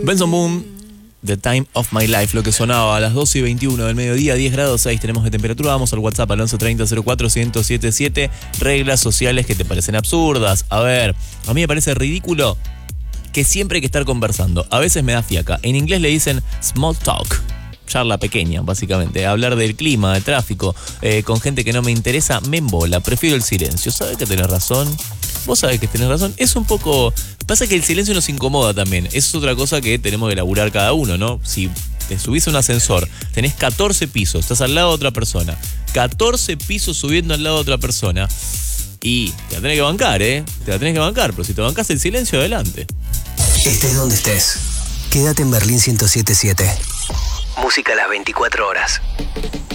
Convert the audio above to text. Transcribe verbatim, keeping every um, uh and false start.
Benson Boone, The Time of My Life, lo que sonaba a las doce y veintiuno del mediodía, diez grados seis tenemos de temperatura. Vamos al WhatsApp al once treinta cero cuatro ciento setenta y siete. Reglas sociales que te parecen absurdas. A ver, a mí me parece ridículo que siempre hay que estar conversando. A veces me da fiaca. En inglés le dicen small talk. Charla pequeña, básicamente. Hablar del clima, del tráfico, eh, con gente que no me interesa, me embola. Prefiero el silencio. ¿Sabes que tenés razón? Vos sabés que tenés razón. Es un poco... Pasa que el silencio nos incomoda también. Eso es otra cosa que tenemos que elaborar cada uno, ¿no? Si te subís a un ascensor, tenés catorce pisos, estás al lado de otra persona. catorce pisos subiendo al lado de otra persona. Y te la tenés que bancar, ¿eh? Te la tenés que bancar, pero si te bancás el silencio, adelante. Estés donde estés, quédate en Berlín ciento siete punto siete. Música a las veinticuatro horas.